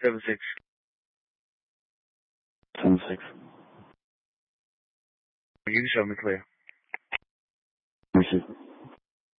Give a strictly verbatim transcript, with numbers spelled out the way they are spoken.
seven six. seven six. You can show me clear. Let me see.